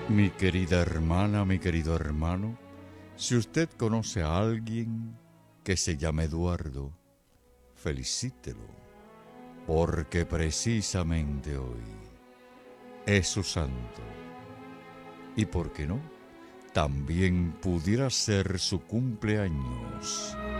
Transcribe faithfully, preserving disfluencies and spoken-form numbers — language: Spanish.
Mi querida hermana, mi querido hermano, si usted conoce a alguien que se llame Eduardo, felicítelo, porque precisamente hoy es su santo. Y por qué no, también pudiera ser su cumpleaños.